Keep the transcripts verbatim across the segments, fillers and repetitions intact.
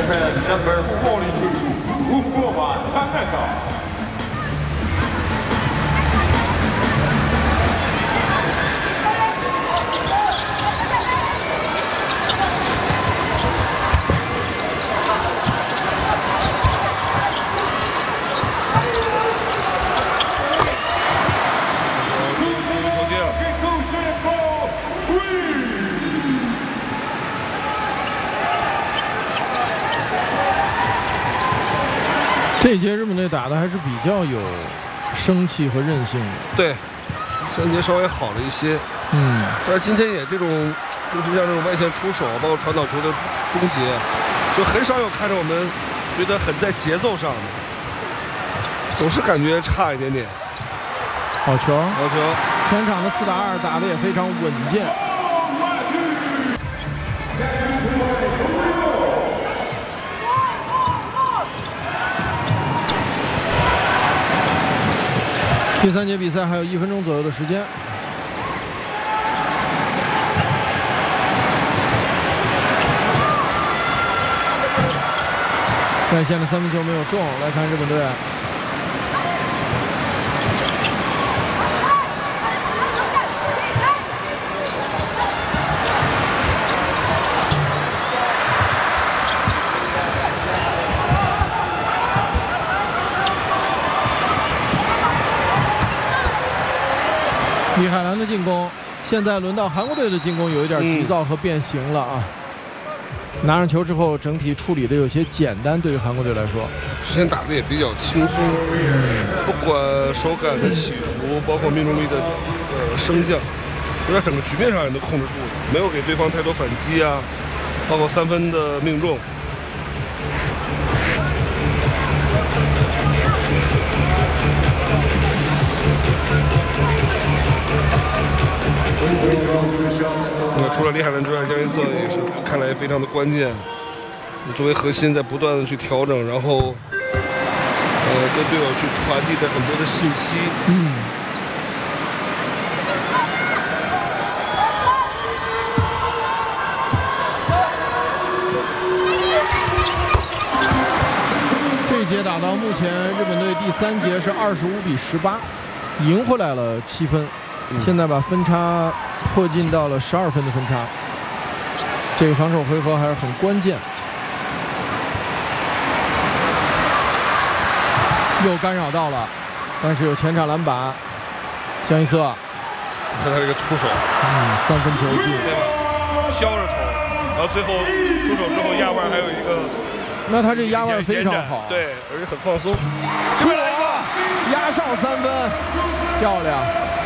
Japan number forty-two, Ufuma Tanaka. 这一节日本队打的还是比较有生气和韧性的。 对，上一节稍微好了一些。 嗯， 但是今天也这种，就是像这种外线出手，包括传导球的终结，就很少有看着我们觉得很在节奏上的，总是感觉差一点点。 好球， 好球！ 全场的四打二打得也非常稳健。第三节比赛还有一分钟左右的时间。外线的三分球没有中，来看日本队。李海兰的进攻，现在轮到韩国队的进攻，有一点急躁和变形了啊！嗯、拿上球之后，整体处理的有些简单，对于韩国队来说， 之前打的也比较轻松，嗯、不管手感的起伏，包括命中率的呃升降，就在整个局面上也能控制住，没有给对方太多反击啊，包括三分的命中。那除了李海兰之外，江一瑟也是看来非常的关键。作为核心，在不断的去调整，然后呃跟队友去传递的很多的信息。 嗯。这一节打到目前，日本队第三节是二十五比十八，赢回来了七分。嗯、现在把分差迫近到了十二分的分差，这个防守回合还是很关键。又干扰到了，但是有前场篮板，江一瑟， 看他这个出手， 嗯，三分球进， 对吧？削着投，然后最后出手之后压腕还有一个， 那他这压腕非常好， 对，而且很放松。 这边来一个压哨三分，漂亮。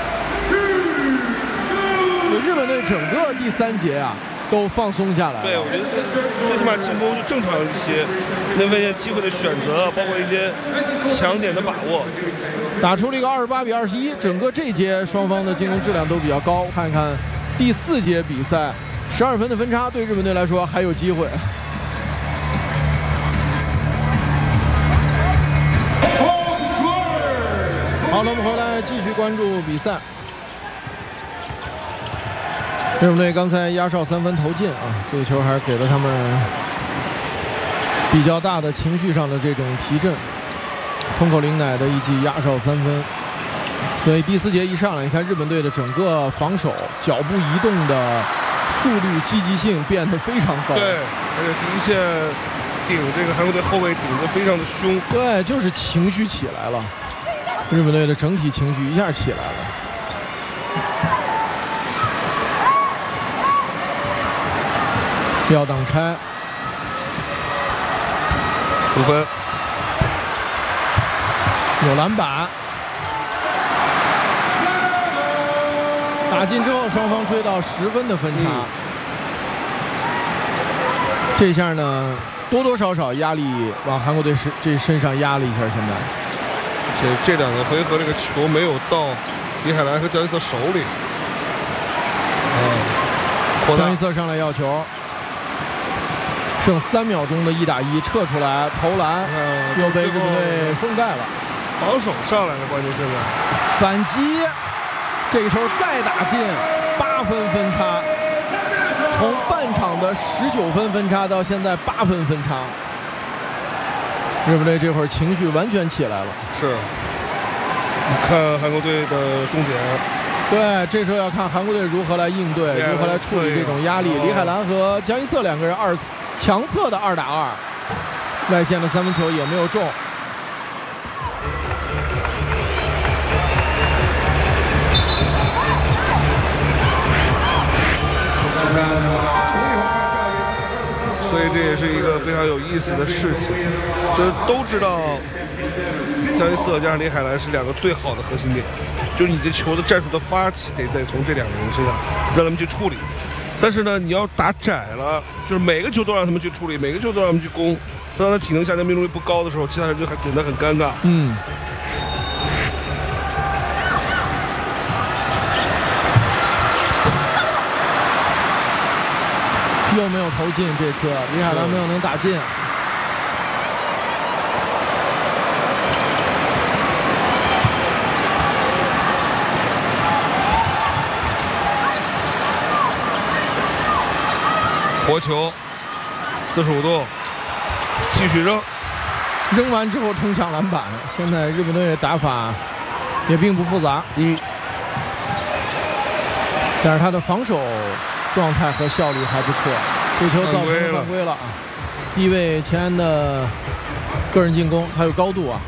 日本队整个第三节啊都放松下来了。 对，我觉得最起码进攻就正常一些，那些机会的选择，包括一些强点的把握， 打出了一个二十八比二十一。整个这节双方的进攻质量都比较高。看一看第四节比赛，十二分的分差对日本队来说还有机会。好了，我们回来继续关注比赛。日本队刚才压哨三分投进啊，这个球还是给了他们比较大的情绪上的这种提振。通口玲乃的一记压哨三分，所以第四节一上来，你看日本队的整个防守、脚步移动的速率、积极性变得非常高。 对，而且第一线顶这个韩国队后卫顶得非常的凶。 对，就是情绪起来了，日本队的整体情绪一下起来了。吊挡拆， 五分， 有篮板，打进之后，双方追到十分的分差。嗯、这下呢，多多少少压力往韩国队身这身上压了一下。现在， 这这两个回合这个球没有到李海兰和江一瑟手里。 嗯，江一瑟上来要球。剩三秒钟的一打一，撤出来投篮，嗯、又被日本队封盖了。 防守上来了，关键现在反击，这个球再打进，八分分差，从半场的十九分分差到现在八分分差。 日本队这会儿情绪完全起来了。 是，你看韩国队的重点。 对，这时候要看韩国队如何来应对，如何来处理这种压力。李海兰和江一瑟两个人二强侧的二打二，外线的三分球也没有中。 所以这也是一个非常有意思的事情，就是都知道江一瑟加上李海兰是两个最好的核心点，就是你这球的战术的发起得再从这两个人身上让他们去处理。但是呢，你要打窄了，就是每个球都让他们去处理，每个球都让他们去攻，当他体能下降、命中率不高的时候，其他人就很显得很尴尬。 嗯。又没有投进，这次李海兰没有能打进。 活球，四十五度，继续扔， 扔完之后冲抢篮板。现在日本队的打法也并不复杂， 嗯， 但是他的防守状态和效率还不错。这球造成犯规了啊！意味前安的个人进攻，他有高度啊。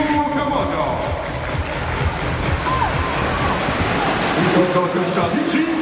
Substitution